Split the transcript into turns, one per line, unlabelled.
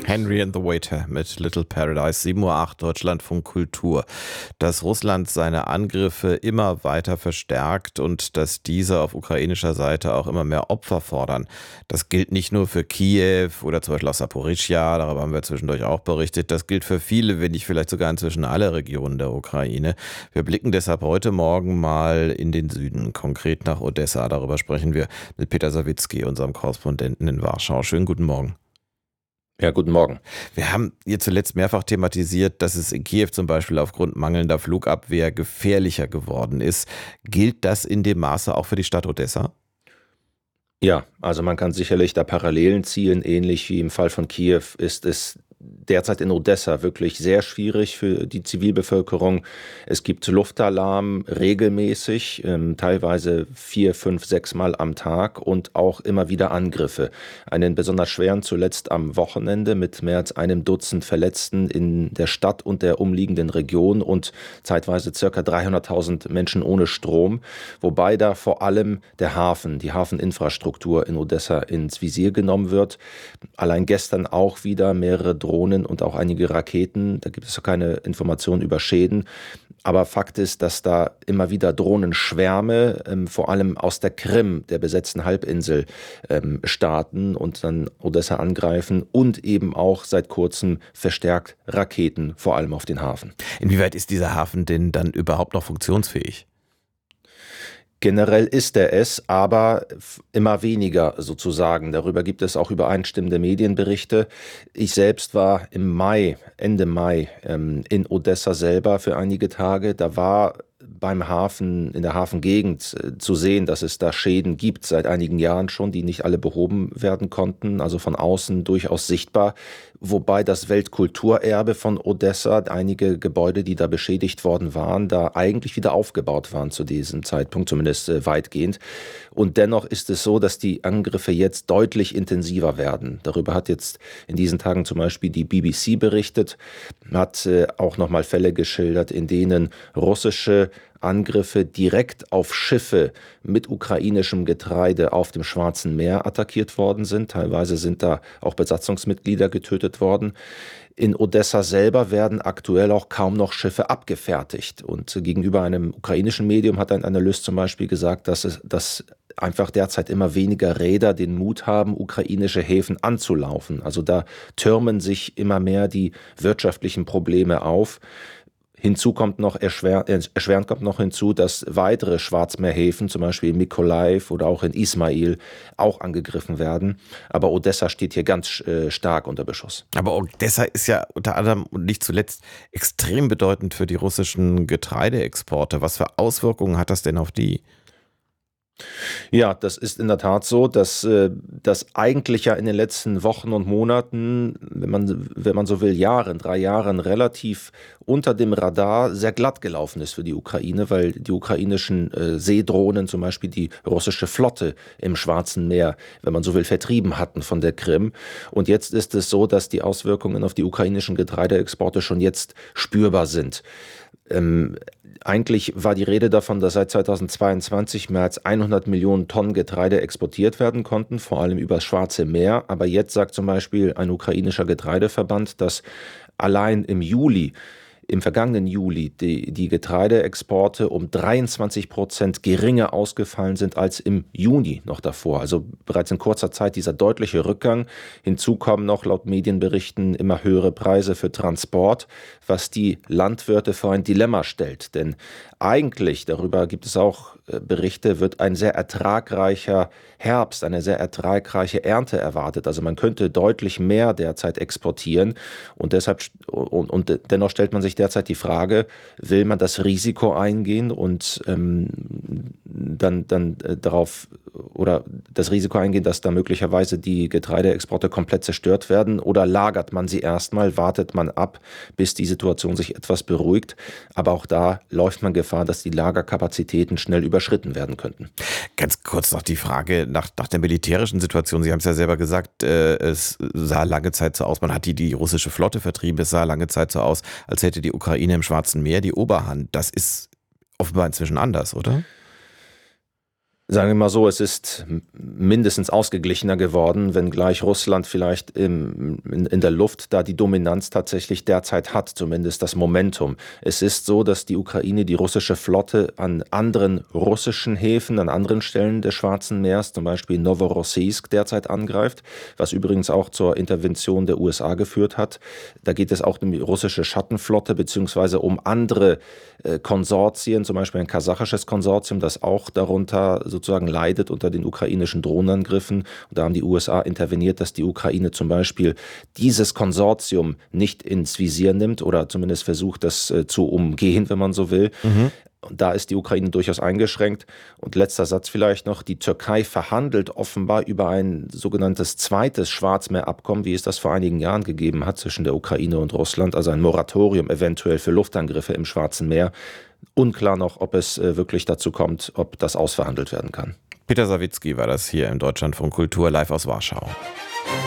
Henry and the Waiter mit Little Paradise, 7:08 Uhr, Deutschlandfunk Kultur. Dass Russland seine Angriffe immer weiter verstärkt und dass diese auf ukrainischer Seite auch immer mehr Opfer fordern. Das gilt nicht nur für Kiew oder zum Beispiel auch Saporischschja, darüber haben wir zwischendurch auch berichtet. Das gilt für viele, wenn nicht vielleicht sogar inzwischen alle Regionen der Ukraine. Wir blicken deshalb heute Morgen mal in den Süden, konkret nach Odessa. Darüber sprechen wir mit Peter Sawicki, unserem Korrespondenten in Warschau. Schönen guten Morgen.
Ja, guten Morgen.
Wir haben hier zuletzt mehrfach thematisiert, dass es in Kiew zum Beispiel aufgrund mangelnder Flugabwehr gefährlicher geworden ist. Gilt das in dem Maße auch für die Stadt Odessa?
Ja, also man kann sicherlich da Parallelen ziehen. Ähnlich wie im Fall von Kiew ist es derzeit in Odessa wirklich sehr schwierig für die Zivilbevölkerung. Es gibt Luftalarm regelmäßig, teilweise 4, 5, 6 Mal am Tag und auch immer wieder Angriffe. Einen besonders schweren zuletzt am Wochenende mit mehr als einem Dutzend Verletzten in der Stadt und der umliegenden Region und zeitweise ca. 300.000 Menschen ohne Strom, wobei da vor allem der Hafen, die Hafeninfrastruktur in Odessa ins Visier genommen wird. Allein gestern auch wieder mehrere Drohnen und auch einige Raketen. Da gibt es keine Informationen über Schäden. Aber Fakt ist, dass da immer wieder Drohnenschwärme, vor allem aus der Krim, der besetzten Halbinsel, starten und dann Odessa angreifen und eben auch seit kurzem verstärkt Raketen, vor allem auf den Hafen.
Inwieweit ist dieser Hafen denn dann überhaupt noch funktionsfähig?
Generell ist er es, aber immer weniger sozusagen. Darüber gibt es auch übereinstimmende Medienberichte. Ich selbst war Ende Mai in Odessa selber für einige Tage. Da war beim Hafen, in der Hafengegend zu sehen, dass es da Schäden gibt, seit einigen Jahren schon, die nicht alle behoben werden konnten, also von außen durchaus sichtbar. Wobei das Weltkulturerbe von Odessa, einige Gebäude, die da beschädigt worden waren, da eigentlich wieder aufgebaut waren zu diesem Zeitpunkt, zumindest weitgehend. Und dennoch ist es so, dass die Angriffe jetzt deutlich intensiver werden. Darüber hat jetzt in diesen Tagen zum Beispiel die BBC berichtet, hat auch nochmal Fälle geschildert, in denen russische Angriffe direkt auf Schiffe mit ukrainischem Getreide auf dem Schwarzen Meer attackiert worden sind. Teilweise sind da auch Besatzungsmitglieder getötet worden. In Odessa selber werden aktuell auch kaum noch Schiffe abgefertigt. Und gegenüber einem ukrainischen Medium hat ein Analyst zum Beispiel gesagt, dass einfach derzeit immer weniger Reeder den Mut haben, ukrainische Häfen anzulaufen. Also da türmen sich immer mehr die wirtschaftlichen Probleme auf. Erschwerend kommt noch hinzu, dass weitere Schwarzmeerhäfen, zum Beispiel in Mykolaiv oder auch in Ismail, auch angegriffen werden. Aber Odessa steht hier ganz stark unter Beschuss.
Aber Odessa ist ja unter anderem und nicht zuletzt extrem bedeutend für die russischen Getreideexporte. Was für Auswirkungen hat das denn auf die?
Ja, das ist in der Tat so, dass das eigentlich ja in den letzten Wochen und Monaten, wenn man so will, 3 Jahren relativ unter dem Radar sehr glatt gelaufen ist für die Ukraine, weil die ukrainischen Seedrohnen zum Beispiel die russische Flotte im Schwarzen Meer, wenn man so will, vertrieben hatten von der Krim. Und jetzt ist es so, dass die Auswirkungen auf die ukrainischen Getreideexporte schon jetzt spürbar sind. Eigentlich war die Rede davon, dass seit 2022 mehr als 100 Millionen Tonnen Getreide exportiert werden konnten, vor allem übers Schwarze Meer. Aber jetzt sagt zum Beispiel ein ukrainischer Getreideverband, dass allein im vergangenen Juli die Getreideexporte um 23% geringer ausgefallen sind als im Juni noch davor. Also bereits in kurzer Zeit dieser deutliche Rückgang. Hinzu kommen noch laut Medienberichten immer höhere Preise für Transport, was die Landwirte vor ein Dilemma stellt. Denn eigentlich, darüber gibt es auch Berichte, wird ein sehr ertragreicher Herbst, eine sehr ertragreiche Ernte erwartet. Also man könnte deutlich mehr derzeit exportieren und dennoch stellt man sich derzeit die Frage, will man das Risiko eingehen und darauf oder das Risiko eingehen, dass da möglicherweise die Getreideexporte komplett zerstört werden, oder lagert man sie erstmal, wartet man ab, bis die Situation sich etwas beruhigt. Aber auch da läuft man Gefahr, dass die Lagerkapazitäten schnell überschritten werden könnten.
Ganz kurz noch die Frage nach der militärischen Situation. Sie haben es ja selber gesagt, es sah lange Zeit so aus, man hat die russische Flotte vertrieben, es sah lange Zeit so aus, als hätte die Ukraine im Schwarzen Meer die Oberhand. Das ist offenbar inzwischen anders, oder?
Sagen wir mal so, es ist mindestens ausgeglichener geworden, wenngleich Russland vielleicht in der Luft da die Dominanz tatsächlich derzeit hat, zumindest das Momentum. Es ist so, dass die Ukraine die russische Flotte an anderen russischen Häfen, an anderen Stellen des Schwarzen Meers, zum Beispiel Novorossiysk, derzeit angreift, was übrigens auch zur Intervention der USA geführt hat. Da geht es auch um die russische Schattenflotte beziehungsweise um andere Konsortien, zum Beispiel ein kasachisches Konsortium, das auch darunter sozusagen leidet unter den ukrainischen Drohnenangriffen. Und da haben die USA interveniert, dass die Ukraine zum Beispiel dieses Konsortium nicht ins Visier nimmt oder zumindest versucht, das zu umgehen, wenn man so will. Und da ist die Ukraine durchaus eingeschränkt. Und letzter Satz vielleicht noch, die Türkei verhandelt offenbar über ein sogenanntes zweites Schwarzmeerabkommen, wie es das vor einigen Jahren gegeben hat zwischen der Ukraine und Russland, also ein Moratorium eventuell für Luftangriffe im Schwarzen Meer. Unklar noch, ob es wirklich dazu kommt, ob das ausverhandelt werden kann.
Peter Sawicki war das hier im Deutschlandfunk Kultur live aus Warschau.